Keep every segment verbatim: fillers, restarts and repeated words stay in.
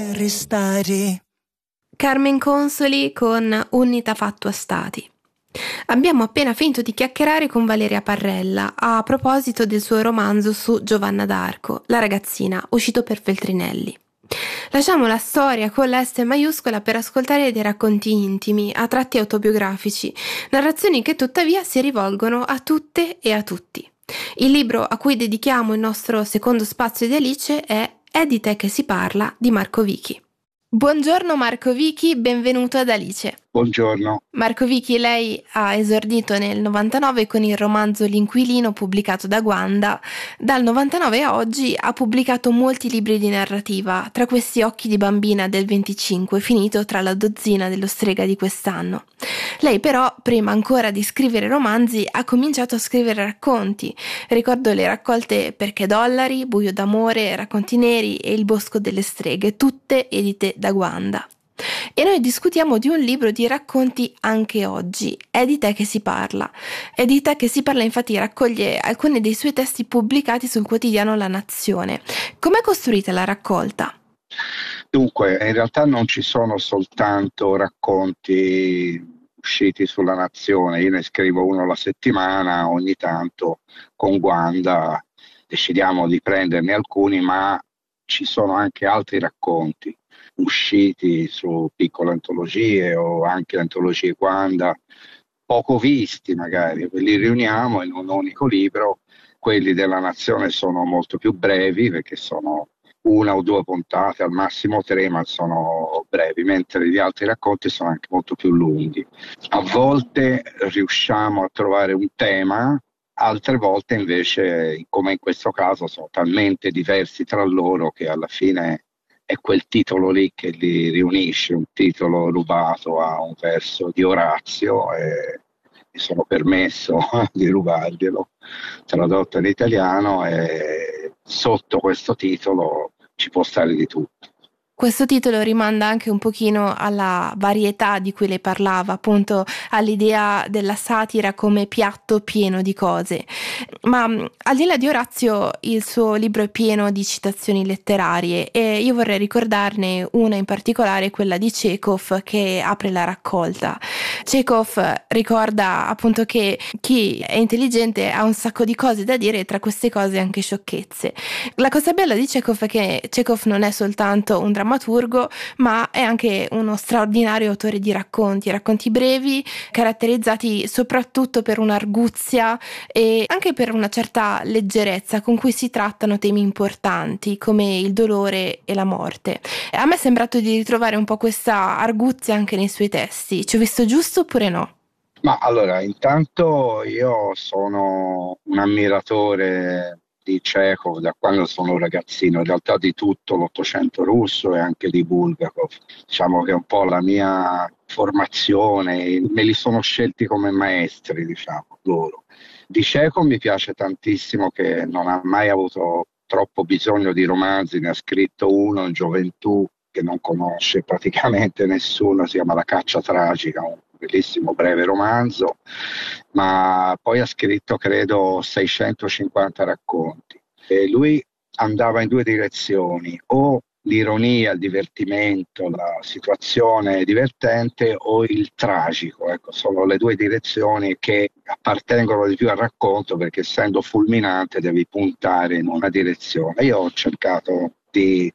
lasciare stare. Carmen Consoli con Unnita fattua stati. Abbiamo appena finito di chiacchierare con Valeria Parrella a proposito del suo romanzo su Giovanna d'Arco, La ragazzina, uscito per Feltrinelli. Lasciamo la storia con la S maiuscola per ascoltare dei racconti intimi, a tratti autobiografici, narrazioni che tuttavia si rivolgono a tutte e a tutti. Il libro a cui dedichiamo il nostro secondo spazio di Alice è È di te che si parla di Marco Vichi. Buongiorno Marco Vichi, benvenuto ad Alice. Buongiorno. Marco Vichi, lei ha esordito nel novantanove con il romanzo L'inquilino pubblicato da Guanda. Dal novantanove a oggi ha pubblicato molti libri di narrativa, tra questi Occhi di bambina del venticinque, finito tra la dozzina dello Strega di quest'anno. Lei però, prima ancora di scrivere romanzi, ha cominciato a scrivere racconti. Ricordo le raccolte Perché dollari, Buio d'amore, Racconti neri e Il bosco delle streghe, tutte edite da Guanda. E noi discutiamo di un libro di racconti anche oggi, È di te che si parla. È di te che si parla infatti raccoglie alcuni dei suoi testi pubblicati sul quotidiano La Nazione. Com'è costruita la raccolta? Dunque, in realtà non ci sono soltanto racconti usciti sulla Nazione, io ne scrivo uno alla settimana, ogni tanto con Guanda decidiamo di prenderne alcuni, ma ci sono anche altri racconti usciti su piccole antologie o anche antologie Guanda, poco visti magari, li riuniamo in un unico libro. Quelli della Nazione sono molto più brevi perché sono una o due puntate, al massimo tre, ma sono brevi, mentre gli altri racconti sono anche molto più lunghi. A volte riusciamo a trovare un tema, altre volte invece, come in questo caso, sono talmente diversi tra loro che alla fine è quel titolo lì che li riunisce, un titolo rubato a un verso di Orazio, e mi sono permesso di rubarglielo, tradotto in italiano, e sotto questo titolo ci può stare di tutto. Questo titolo rimanda anche un pochino alla varietà di cui lei parlava, appunto all'idea della satira come piatto pieno di cose. Ma al di là di Orazio, il suo libro è pieno di citazioni letterarie e io vorrei ricordarne una in particolare, quella di Chekhov, che apre la raccolta. Chekhov ricorda appunto che chi è intelligente ha un sacco di cose da dire e tra queste cose anche sciocchezze. La cosa bella di Chekhov è che Chekhov non è soltanto un drammaturgo, ma è anche uno straordinario autore di racconti, racconti brevi, caratterizzati soprattutto per un'arguzia e anche per una certa leggerezza con cui si trattano temi importanti come il dolore e la morte. A me è sembrato di ritrovare un po' questa arguzia anche nei suoi testi. Ci ho visto giusto oppure no? Ma allora, intanto io sono un ammiratore di Chekhov da quando sono un ragazzino, in realtà di tutto l'Ottocento russo e anche di Bulgakov. Diciamo che è un po' la mia formazione, me li sono scelti come maestri, diciamo, loro. Di Chekhov mi piace tantissimo che non ha mai avuto troppo bisogno di romanzi, ne ha scritto uno in gioventù che non conosce praticamente nessuno, si chiama La caccia tragica, un bellissimo breve romanzo, ma poi ha scritto credo seicentocinquanta racconti e lui andava in due direzioni, o l'ironia, il divertimento, la situazione divertente o il tragico. Ecco, sono le due direzioni che appartengono di più al racconto perché essendo fulminante devi puntare in una direzione. Io ho cercato di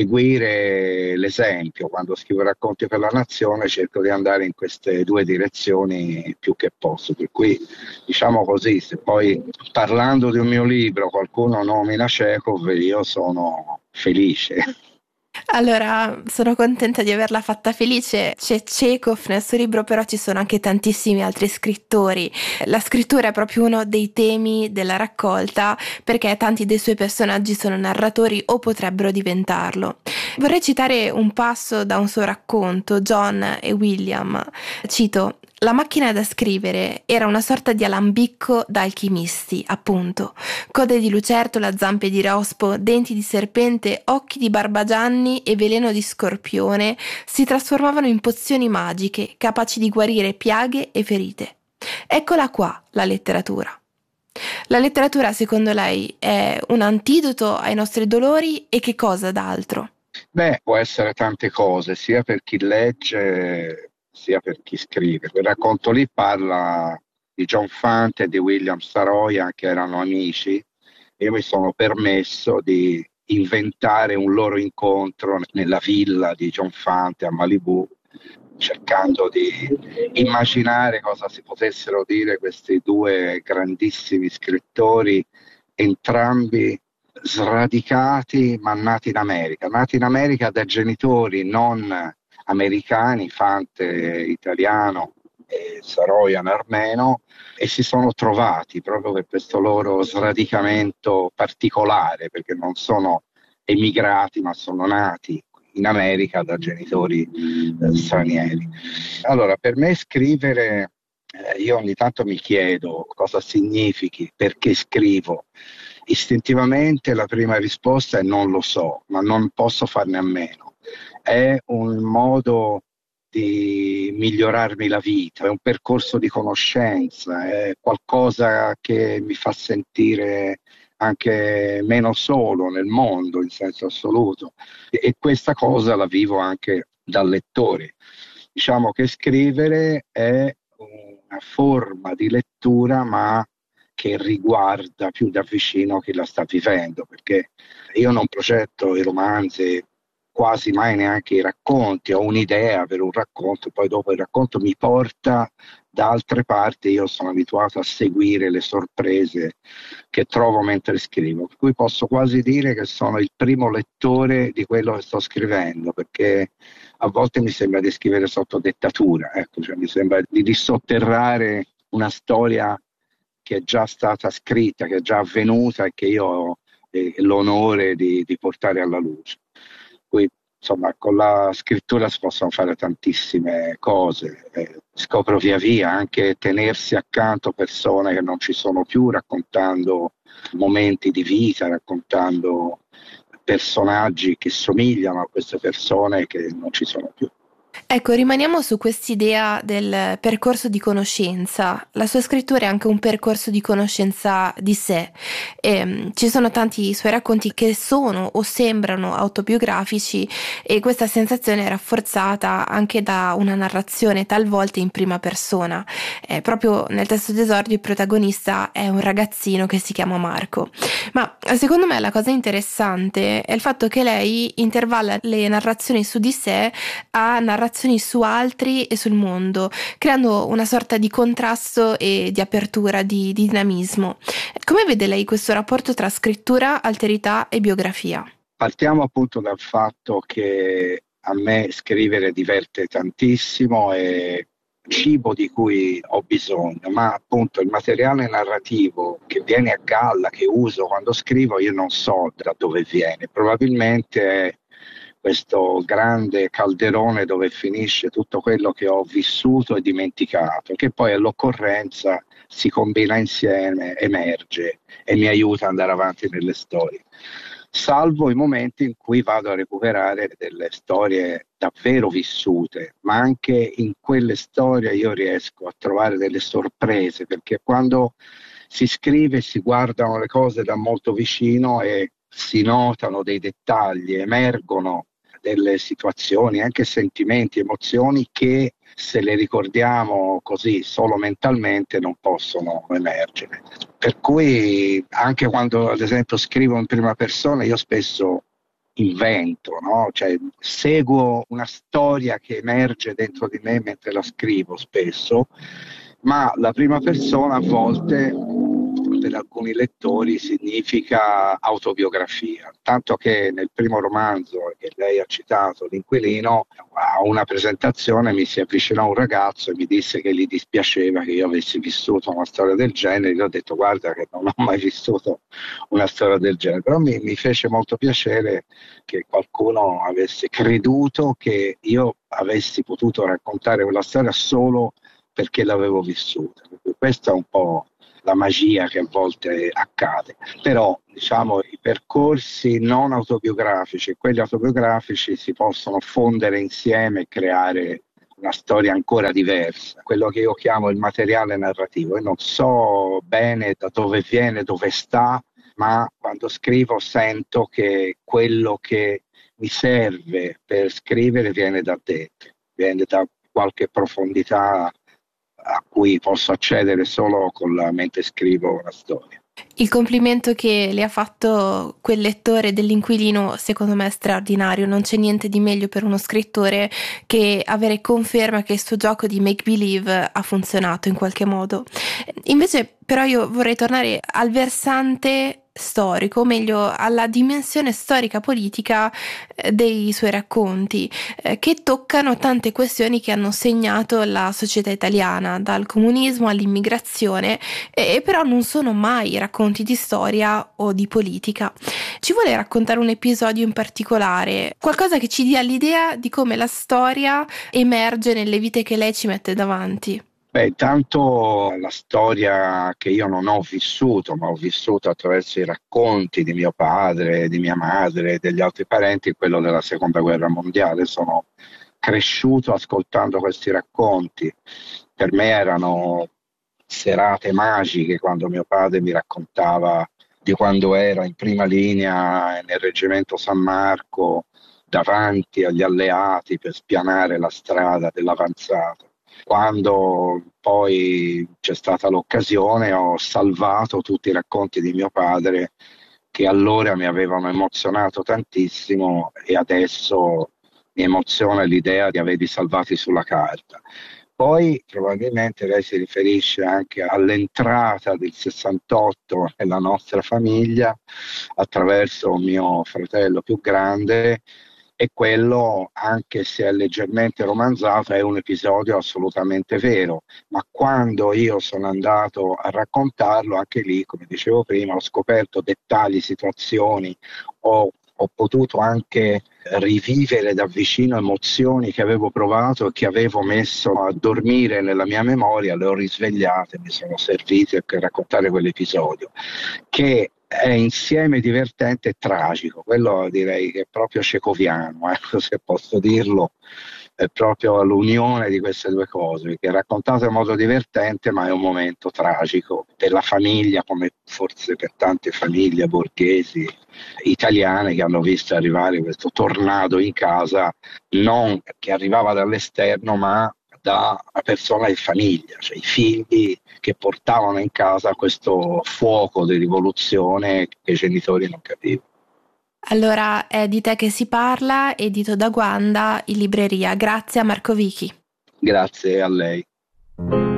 seguire l'esempio, quando scrivo racconti per la Nazione cerco di andare in queste due direzioni più che posso, per cui diciamo così, se poi parlando di un mio libro qualcuno nomina Chekhov io sono felice. Allora, sono contenta di averla fatta felice. C'è Chekhov nel suo libro, però ci sono anche tantissimi altri scrittori. La scrittura è proprio uno dei temi della raccolta, perché tanti dei suoi personaggi sono narratori o potrebbero diventarlo. Vorrei citare un passo da un suo racconto, John e William. Cito: la macchina da scrivere era una sorta di alambicco da alchimisti, appunto. Code di lucertola, zampe di rospo, denti di serpente, occhi di barbagianni e veleno di scorpione si trasformavano in pozioni magiche, capaci di guarire piaghe e ferite. Eccola qua, la letteratura. La letteratura, secondo lei, è un antidoto ai nostri dolori e che cosa d'altro? Beh, può essere tante cose, sia per chi legge sia per chi scrive. Quel racconto lì parla di John Fante e di William Saroya, che erano amici, e io mi sono permesso di inventare un loro incontro nella villa di John Fante a Malibu, cercando di immaginare cosa si potessero dire questi due grandissimi scrittori, entrambi sradicati ma nati in America, nati in America da genitori non americani, Fante italiano e Saroyan armeno, e si sono trovati proprio per questo loro sradicamento particolare, perché non sono emigrati ma sono nati in America da genitori eh, stranieri. Allora, per me scrivere, eh, io ogni tanto mi chiedo cosa significhi, perché scrivo. Istintivamente la prima risposta è non lo so, ma non posso farne a meno. È un modo di migliorarmi la vita, è un percorso di conoscenza, è qualcosa che mi fa sentire anche meno solo nel mondo in senso assoluto, e questa cosa la vivo anche da lettore. Diciamo che scrivere è una forma di lettura, ma che riguarda più da vicino chi la sta vivendo, perché io non progetto i romanzi, quasi mai neanche i racconti, ho un'idea per un racconto, poi dopo il racconto mi porta da altre parti, io sono abituato a seguire le sorprese che trovo mentre scrivo, per cui posso quasi dire che sono il primo lettore di quello che sto scrivendo, perché a volte mi sembra di scrivere sotto dettatura, ecco, cioè mi sembra di dissotterrare una storia che è già stata scritta, che è già avvenuta e che io ho eh, l'onore di, di portare alla luce. Poi, insomma, con la scrittura si possono fare tantissime cose, eh, scopro via via anche tenersi accanto persone che non ci sono più, raccontando momenti di vita, raccontando personaggi che somigliano a queste persone che non ci sono più. Ecco, rimaniamo su quest'idea del percorso di conoscenza. La sua scrittura è anche un percorso di conoscenza di sé. E, ci sono tanti suoi racconti che sono o sembrano autobiografici, e questa sensazione è rafforzata anche da una narrazione talvolta in prima persona. Eh, proprio nel testo d'esordio il protagonista è un ragazzino che si chiama Marco. Ma secondo me la cosa interessante è il fatto che lei intervalla le narrazioni su di sé a narrazioni su altri e sul mondo, creando una sorta di contrasto e di apertura, di, di dinamismo. Come vede lei questo rapporto tra scrittura, alterità e biografia? Partiamo appunto dal fatto che a me scrivere diverte tantissimo, e cibo di cui ho bisogno, ma appunto il materiale narrativo che viene a galla, che uso quando scrivo, io non so da dove viene, probabilmente è questo grande calderone dove finisce tutto quello che ho vissuto e dimenticato, che poi all'occorrenza si combina insieme, emerge e mi aiuta ad andare avanti nelle storie. Salvo i momenti in cui vado a recuperare delle storie davvero vissute, ma anche in quelle storie io riesco a trovare delle sorprese, perché quando si scrive si guardano le cose da molto vicino e si notano dei dettagli, emergono delle situazioni, anche sentimenti, emozioni che se le ricordiamo così solo mentalmente non possono emergere. Per cui anche quando ad esempio scrivo in prima persona io spesso invento, no? Cioè, seguo una storia che emerge dentro di me mentre la scrivo spesso, ma la prima persona a volte per alcuni lettori significa autobiografia, tanto che nel primo romanzo che lei ha citato, L'inquilino, a una presentazione mi si avvicinò un ragazzo e mi disse che gli dispiaceva che io avessi vissuto una storia del genere. Io ho detto guarda che non ho mai vissuto una storia del genere, però mi, mi fece molto piacere che qualcuno avesse creduto che io avessi potuto raccontare quella storia solo perché l'avevo vissuta. Questa è un po' la magia che a volte accade, però diciamo i percorsi non autobiografici e quelli autobiografici si possono fondere insieme e creare una storia ancora diversa, quello che io chiamo il materiale narrativo. Io non so bene da dove viene, dove sta, ma quando scrivo sento che quello che mi serve per scrivere viene da dentro, viene da qualche profondità a cui posso accedere solo con la mente scrivo una storia. Il complimento che le ha fatto quel lettore dell'Inquilino secondo me è straordinario, non c'è niente di meglio per uno scrittore che avere conferma che il suo gioco di make believe ha funzionato in qualche modo. Invece però io vorrei tornare al versante storico, o meglio alla dimensione storica politica eh, dei suoi racconti, eh, che toccano tante questioni che hanno segnato la società italiana, dal comunismo all'immigrazione, e, e però non sono mai racconti di storia o di politica. Ci vuole raccontare un episodio in particolare, qualcosa che ci dia l'idea di come la storia emerge nelle vite che lei ci mette davanti? Beh, intanto la storia che io non ho vissuto, ma ho vissuto attraverso i racconti di mio padre, di mia madre e degli altri parenti, è quello della Seconda Guerra Mondiale. Sono cresciuto ascoltando questi racconti. Per me erano serate magiche quando mio padre mi raccontava di quando era in prima linea nel reggimento San Marco, davanti agli alleati per spianare la strada dell'avanzata. Quando poi c'è stata l'occasione, ho salvato tutti i racconti di mio padre che allora mi avevano emozionato tantissimo e adesso mi emoziona l'idea di averli salvati sulla carta. Poi probabilmente lei si riferisce anche all'entrata del sessantotto nella nostra famiglia attraverso mio fratello più grande, e quello, anche se è leggermente romanzato, è un episodio assolutamente vero, ma quando io sono andato a raccontarlo, anche lì, come dicevo prima, ho scoperto dettagli, situazioni, ho, ho potuto anche rivivere da vicino emozioni che avevo provato e che avevo messo a dormire nella mia memoria, le ho risvegliate, mi sono servite per raccontare quell'episodio, che è insieme divertente e tragico. Quello direi che è proprio cecoviano, ecco, se posso dirlo, è proprio l'unione di queste due cose, che è raccontato in modo divertente ma è un momento tragico della famiglia, come forse per tante famiglie borghesi italiane che hanno visto arrivare questo tornado in casa, non che arrivava dall'esterno ma da una persona di famiglia, cioè i figli che portavano in casa questo fuoco di rivoluzione che i genitori non capivano. Allora è di te che si parla, edito da Guanda in libreria. Grazie a Marco Vichi. Grazie a lei.